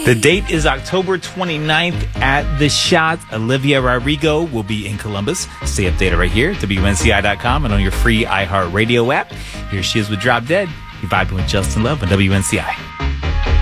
The date is October 29th at The Shot. Olivia Rodrigo will be in Columbus. Stay updated right here at WNCI.com and on your free iHeartRadio app. Here she is with Drop Dead. You're vibing with Justin Love on WNCI.